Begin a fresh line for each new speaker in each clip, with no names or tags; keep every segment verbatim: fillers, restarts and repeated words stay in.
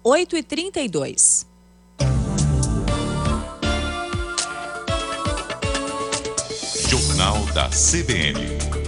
oito e trinta e dois.
Jornal da C B N.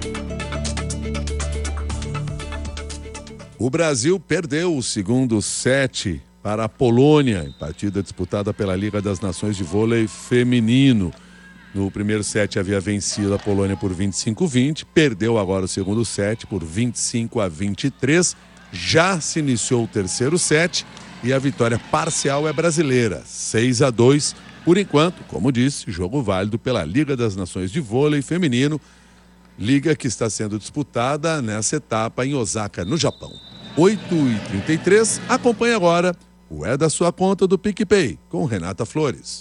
O Brasil perdeu o segundo set para a Polônia, em partida disputada pela Liga das Nações de Vôlei Feminino. No primeiro set havia vencido a Polônia por vinte e cinco a vinte, perdeu agora o segundo set por vinte e cinco a vinte e três. Já se iniciou o terceiro set e a vitória parcial é brasileira, seis a dois. Por enquanto, como disse, jogo válido pela Liga das Nações de Vôlei Feminino, liga que está sendo disputada nessa etapa em Osaka, no Japão. oito e trinta e três, acompanhe agora o É da Sua Conta do PicPay, com Renata Flores.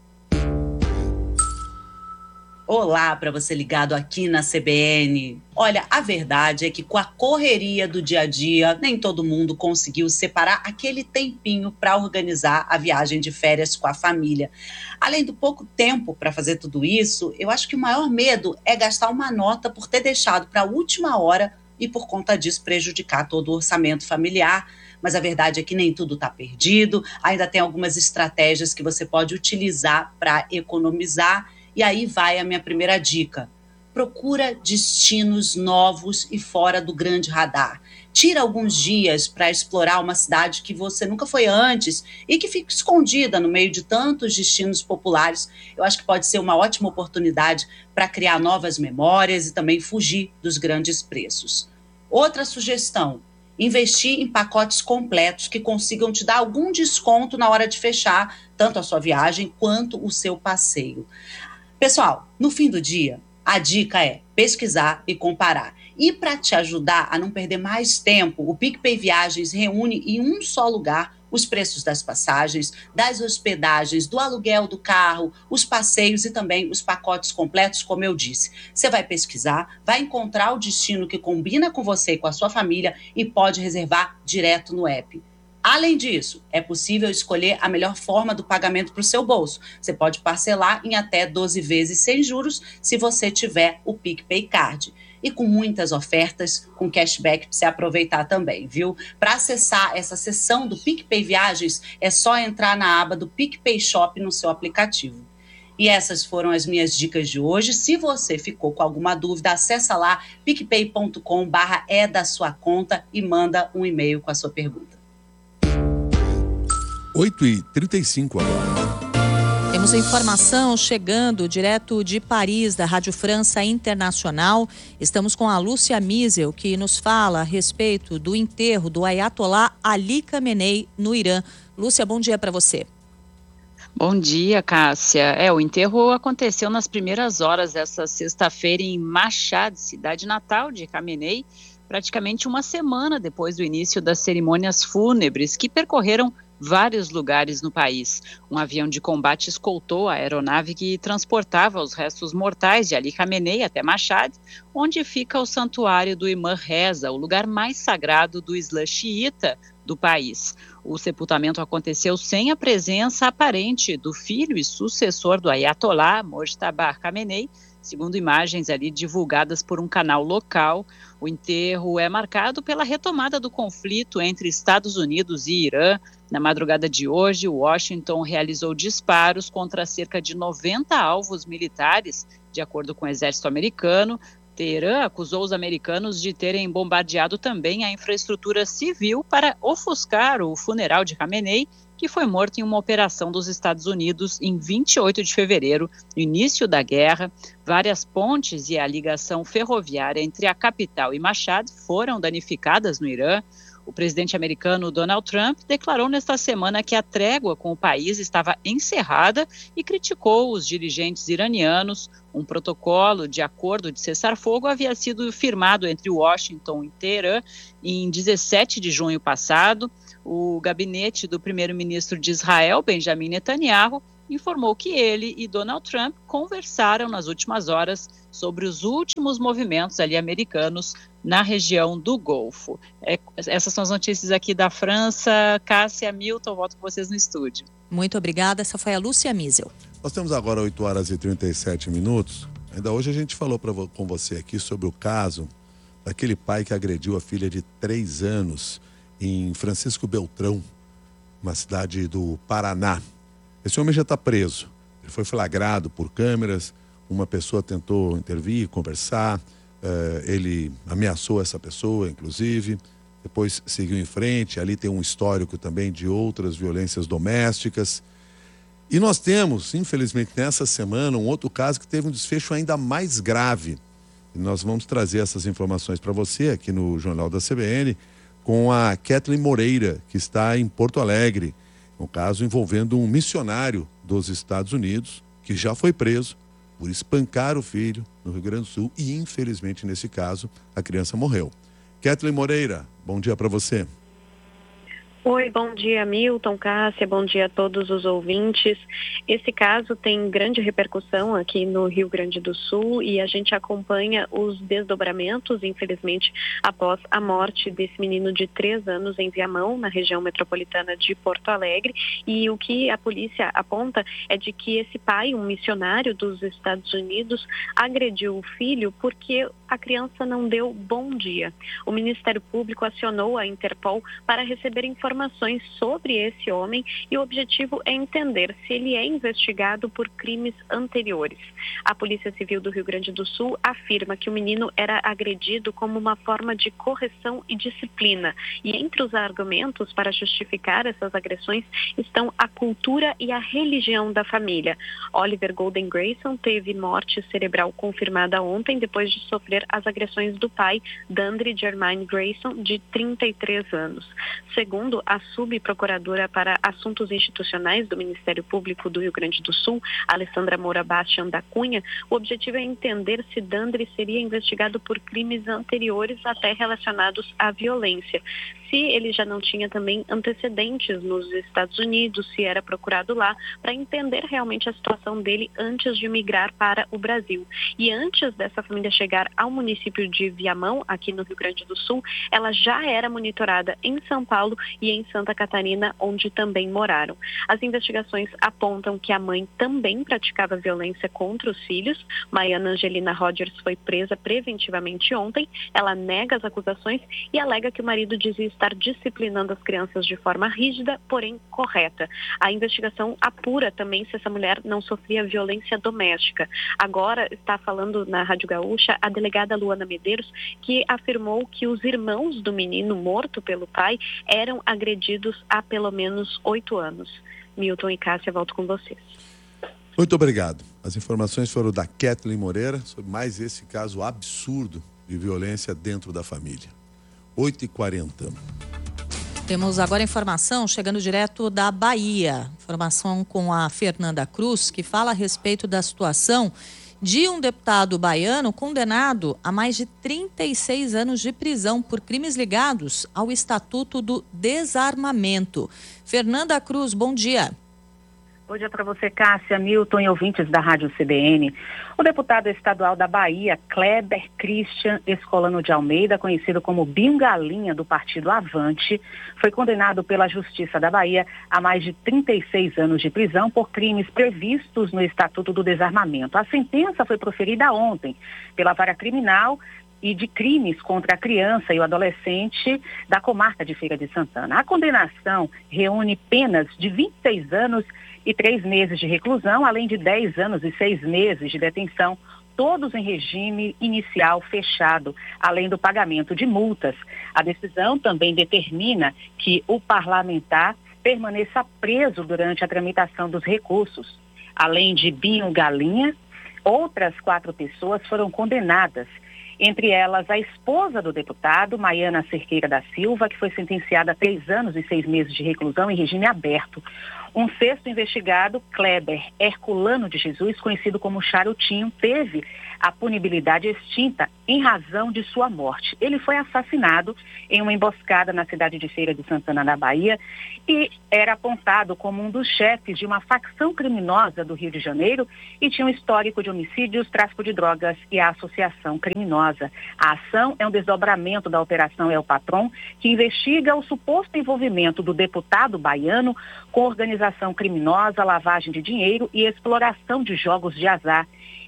Olá para você ligado aqui na C B N. Olha, a verdade é que com a correria do dia a dia, nem todo mundo conseguiu separar aquele tempinho para organizar a viagem de férias com a família. Além do pouco tempo para fazer tudo isso, eu acho que o maior medo é gastar uma nota por ter deixado para a última hora e por conta disso prejudicar todo o orçamento familiar. Mas a verdade é que nem tudo está perdido, ainda tem algumas estratégias que você pode utilizar para economizar. E aí vai a minha primeira dica. Procura destinos novos e fora do grande radar. Tira alguns dias para explorar uma cidade que você nunca foi antes e que fica escondida no meio de tantos destinos populares. Eu acho que pode ser uma ótima oportunidade para criar novas memórias e também fugir dos grandes preços. Outra sugestão: investir em pacotes completos que consigam te dar algum desconto na hora de fechar tanto a sua viagem quanto o seu passeio. Pessoal, no fim do dia, a dica é pesquisar e comparar. E para te ajudar a não perder mais tempo, o PicPay Viagens reúne em um só lugar os preços das passagens, das hospedagens, do aluguel do carro, os passeios e também os pacotes completos, como eu disse. Você vai pesquisar, vai encontrar o destino que combina com você e com a sua família e pode reservar direto no app. Além disso, é possível escolher a melhor forma do pagamento para o seu bolso. Você pode parcelar em até doze vezes sem juros se você tiver o PicPay Card. E com muitas ofertas, com cashback para você aproveitar também, viu? Para acessar essa seção do PicPay Viagens, é só entrar na aba do PicPay Shop no seu aplicativo. E essas foram as minhas dicas de hoje. Se você ficou com alguma dúvida, acessa lá picpay ponto com barra é da sua conta e manda um e-mail com a sua pergunta.
oito e trinta e cinco agora.
Temos a informação chegando direto de Paris, da Rádio França Internacional. Estamos com a Lúcia Mizel, que nos fala a respeito do enterro do Ayatollah Ali Khamenei no Irã. Lúcia, bom dia para você.
Bom dia, Cássia. É, o enterro aconteceu nas primeiras horas dessa sexta-feira em Mashhad, cidade natal de Khamenei, praticamente uma semana depois do início das cerimônias fúnebres que percorreram vários lugares no país. Um avião de combate escoltou a aeronave que transportava os restos mortais de Ali Khamenei até Mashhad, onde fica o santuário do Imã Reza, o lugar mais sagrado do Islã xiita do país. O sepultamento aconteceu sem a presença aparente do filho e sucessor do Ayatollah, Mojtaba Khamenei, segundo imagens ali divulgadas por um canal local. O enterro é marcado pela retomada do conflito entre Estados Unidos e Irã. Na madrugada de hoje, Washington realizou disparos contra cerca de noventa alvos militares, de acordo com o exército americano. Teherã acusou os americanos de terem bombardeado também a infraestrutura civil para ofuscar o funeral de Khamenei, que foi morto em uma operação dos Estados Unidos em vinte e oito de fevereiro, no início da guerra. Várias pontes e a ligação ferroviária entre a capital e Mashhad foram danificadas no Irã. O presidente americano Donald Trump declarou nesta semana que a trégua com o país estava encerrada e criticou os dirigentes iranianos. Um protocolo de acordo de cessar-fogo havia sido firmado entre Washington e Teherã em dezessete de junho passado. O gabinete do primeiro-ministro de Israel, Benjamin Netanyahu, informou que ele e Donald Trump conversaram nas últimas horas sobre os últimos movimentos ali americanos na região do Golfo. É, essas são as notícias aqui da França. Cássia, Milton, volto com vocês no estúdio.
Muito obrigada, essa foi a Lúcia Mizel.
Nós temos agora oito horas e trinta e sete minutos. Ainda hoje a gente falou pra, com você aqui sobre o caso daquele pai que agrediu a filha de três anos em Francisco Beltrão, uma cidade do Paraná. Esse homem já está preso. Ele foi flagrado por câmeras, uma pessoa tentou intervir, conversar, uh, ele ameaçou essa pessoa, inclusive, depois seguiu em frente, ali tem um histórico também de outras violências domésticas. E nós temos, infelizmente, nessa semana, um outro caso que teve um desfecho ainda mais grave. E nós vamos trazer essas informações para você aqui no Jornal da C B N, com a Kathleen Moreira, que está em Porto Alegre. Um caso envolvendo um missionário dos Estados Unidos, que já foi preso por espancar o filho no Rio Grande do Sul e, infelizmente, nesse caso, a criança morreu. Kathleen Moreira, bom dia para você.
Oi, bom dia, Milton, Cássia, bom dia a todos os ouvintes. Esse caso tem grande repercussão aqui no Rio Grande do Sul e a gente acompanha os desdobramentos, infelizmente, após a morte desse menino de três anos em Viamão, na região metropolitana de Porto Alegre. E o que a polícia aponta é de que esse pai, um missionário dos Estados Unidos, agrediu o filho porque a criança não deu bom dia. O Ministério Público acionou a Interpol para receber informações informações sobre esse homem e o objetivo é entender se ele é investigado por crimes anteriores. A Polícia Civil do Rio Grande do Sul afirma que o menino era agredido como uma forma de correção e disciplina. E entre os argumentos para justificar essas agressões estão a cultura e a religião da família. Oliver Golden Grayson teve morte cerebral confirmada ontem depois de sofrer as agressões do pai, Dandre Jermaine Grayson, de trinta e três anos. Segundo a subprocuradora para Assuntos Institucionais do Ministério Público do Rio Grande do Sul, Alessandra Moura Bastian da Cunha, o objetivo é entender se Dandre seria investigado por crimes anteriores até relacionados à violência. Se ele já não tinha também antecedentes nos Estados Unidos, se era procurado lá, para entender realmente a situação dele antes de migrar para o Brasil. E antes dessa família chegar ao município de Viamão, aqui no Rio Grande do Sul, ela já era monitorada em São Paulo e em Santa Catarina, onde também moraram. As investigações apontam que a mãe também praticava violência contra os filhos. Maiana Angelina Rogers foi presa preventivamente ontem. Ela nega as acusações e alega que o marido dizia estar disciplinando as crianças de forma rígida, porém correta. A investigação apura também se essa mulher não sofria violência doméstica. Agora está falando na Rádio Gaúcha a delegada Luana Medeiros, que afirmou que os irmãos do menino morto pelo pai eram agredidos há pelo menos oito anos. Milton e Cássia, volto com vocês.
Muito obrigado. As informações foram da Kathleen Moreira sobre mais esse caso absurdo de violência dentro da família. oito e quarenta.
Temos agora informação chegando direto da Bahia. Informação com a Fernanda Cruz, que fala a respeito da situação de um deputado baiano condenado a mais de trinta e seis anos de prisão por crimes ligados ao Estatuto do Desarmamento. Fernanda Cruz, bom dia.
Bom dia para você, Cássia, Milton e ouvintes da Rádio C B N. O deputado estadual da Bahia, Kleber Christian Escolano de Almeida, conhecido como Binho Galinha do partido Avante, foi condenado pela Justiça da Bahia a mais de trinta e seis anos de prisão por crimes previstos no Estatuto do Desarmamento. A sentença foi proferida ontem pela Vara Criminal e de Crimes contra a Criança e o Adolescente da comarca de Feira de Santana. A condenação reúne penas de vinte e seis anos e três meses de reclusão, além de dez anos e seis meses de detenção, todos em regime inicial fechado, além do pagamento de multas. A decisão também determina que o parlamentar permaneça preso durante a tramitação dos recursos. Além de Binho Galinha, outras quatro pessoas foram condenadas, entre elas a esposa do deputado, Maiana Cerqueira da Silva, que foi sentenciada a três anos e seis meses de reclusão em regime aberto. Um sexto investigado, Kleber Herculano de Jesus, conhecido como Charutinho, teve a punibilidade extinta em razão de sua morte. Ele foi assassinado em uma emboscada na cidade de Feira de Santana, na Bahia, e era apontado como um dos chefes de uma facção criminosa do Rio de Janeiro e tinha um histórico de homicídios, tráfico de drogas e a associação criminosa. A ação é um desdobramento da Operação El Patrón, que investiga o suposto envolvimento do deputado baiano com organização criminosa, lavagem de dinheiro e exploração de jogos de azar.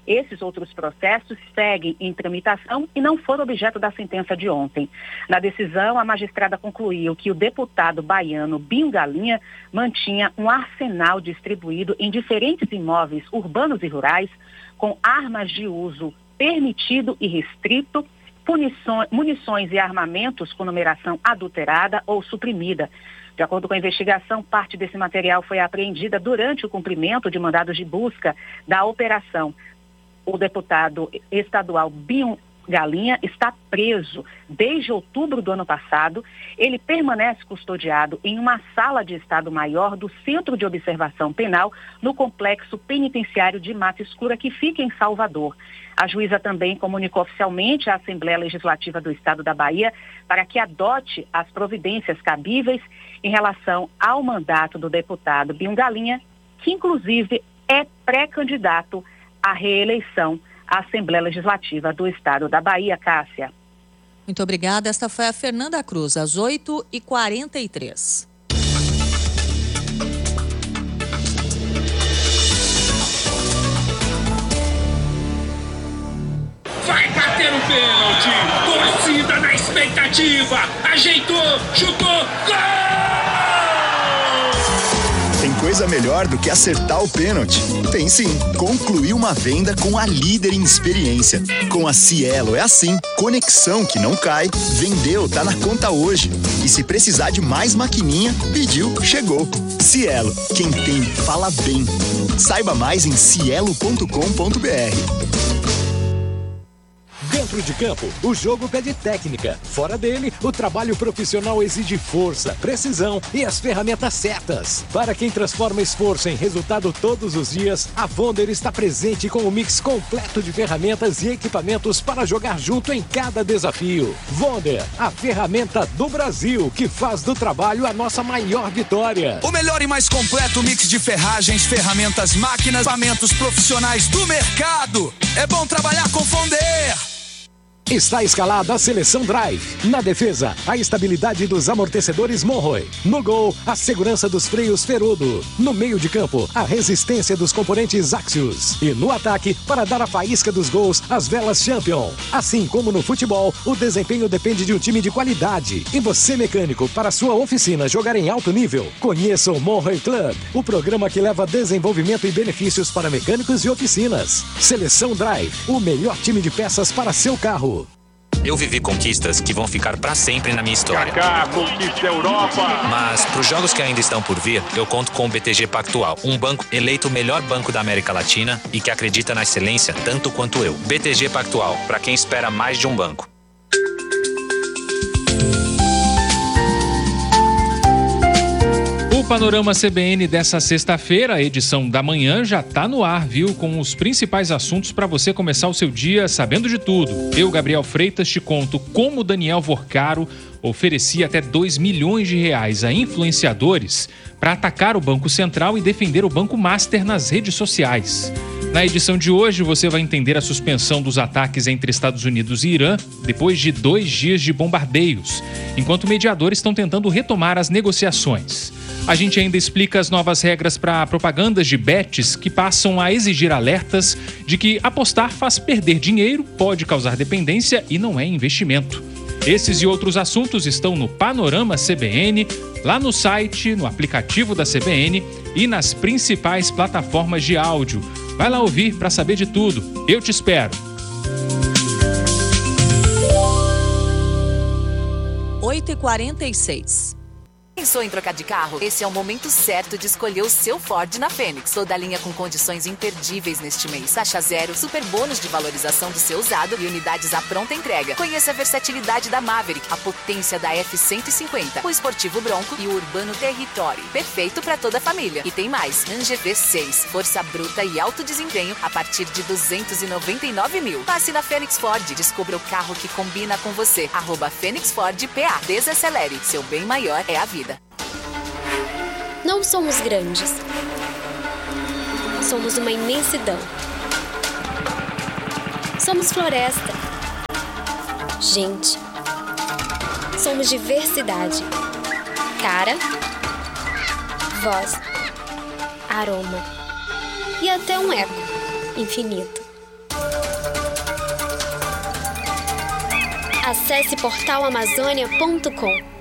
Esses outros processos seguem em tramitação e não foram objeto da sentença de ontem. Na decisão, a magistrada concluiu que o deputado baiano Binho Galinha mantinha um arsenal distribuído em diferentes imóveis urbanos e rurais com armas de uso permitido e restrito, punições, munições e armamentos com numeração adulterada ou suprimida. De acordo com a investigação, parte desse material foi apreendida durante o cumprimento de mandados de busca da operação. O deputado estadual Binho Galinha está preso desde outubro do ano passado. Ele permanece custodiado em uma sala de Estado Maior do Centro de Observação Penal no Complexo Penitenciário de Mata Escura, que fica em Salvador. A juíza também comunicou oficialmente à Assembleia Legislativa do Estado da Bahia para que adote as providências cabíveis em relação ao mandato do deputado Binho Galinha, que inclusive é pré-candidato à reeleição à Assembleia Legislativa do Estado da Bahia. Cássia.
Muito obrigada. Esta foi a Fernanda Cruz, às oito e quarenta e três.
Vai bater o pênalti! Torcida na expectativa! Ajeitou! Chutou! Gol!
Tem coisa melhor do que acertar o pênalti? Tem sim. Concluir uma venda com a líder em experiência. Com a Cielo é assim. Conexão que não cai. Vendeu, tá na conta hoje. E se precisar de mais maquininha, pediu, chegou. Cielo, quem tem, fala bem. Saiba mais em cielo ponto com ponto b r.
Dentro de campo, o jogo pede técnica. Fora dele, o trabalho profissional exige força, precisão e as ferramentas certas. Para quem transforma esforço em resultado todos os dias, a Vonder está presente com um mix completo de ferramentas e equipamentos para jogar junto em cada desafio. Vonder, a ferramenta do Brasil, que faz do trabalho a nossa maior vitória.
O melhor e mais completo mix de ferragens, ferramentas, máquinas, equipamentos profissionais do mercado. É bom trabalhar com Vonder.
Está escalada a seleção Drive. Na defesa, a estabilidade dos amortecedores Monroe. No gol, a segurança dos freios Ferudo. No meio de campo, a resistência dos componentes Axios. E no ataque, para dar a faísca dos gols, as velas Champion. Assim como no futebol, o desempenho depende de um time de qualidade. E você, mecânico, para sua oficina jogar em alto nível, conheça o Monroe Club, o programa que leva desenvolvimento e benefícios para mecânicos e oficinas. Seleção Drive, o melhor time de peças para seu carro.
Eu vivi conquistas que vão ficar pra sempre na minha história.
Kaká, conquista a Europa!
Mas pros jogos que ainda estão por vir, eu conto com o B T G Pactual, um banco eleito o melhor banco da América Latina e que acredita na excelência tanto quanto eu. B T G Pactual, pra quem espera mais de um banco.
O Panorama C B N dessa sexta-feira, a edição da manhã, já tá no ar, viu? Com os principais assuntos para você começar o seu dia sabendo de tudo. Eu, Gabriel Freitas, te conto como Daniel Vorcaro oferecia até dois milhões de reais a influenciadores para atacar o Banco Central e defender o Banco Master nas redes sociais. Na edição de hoje, você vai entender a suspensão dos ataques entre Estados Unidos e Irã depois de dois dias de bombardeios, enquanto mediadores estão tentando retomar as negociações. A gente ainda explica as novas regras para propagandas de bets que passam a exigir alertas de que apostar faz perder dinheiro, pode causar dependência e não é investimento. Esses e outros assuntos estão no Panorama C B N, lá no site, no aplicativo da C B N e nas principais plataformas de áudio. Vai lá ouvir para saber de tudo. Eu te espero.
oito e quarenta e seis.
Pensou em trocar de carro? Esse é o momento certo de escolher o seu Ford na Fênix. Toda a linha com condições imperdíveis neste mês. Taxa zero, super bônus de valorização do seu usado e unidades à pronta entrega. Conheça a versatilidade da Maverick, a potência da F cento e cinquenta, o esportivo Bronco e o urbano Territory. Perfeito para toda a família. E tem mais. Ranger V seis, força bruta e alto desempenho a partir de duzentos e noventa e nove mil. Passe na Fênix Ford. Descubra o carro que combina com você. Arroba Fênix Ford P A. Desacelere. Seu bem maior é a vida.
Não somos grandes. Somos uma imensidão. Somos floresta. Gente. Somos diversidade. Cara. Voz. Aroma. E até um eco infinito. Acesse portal amazônia ponto com.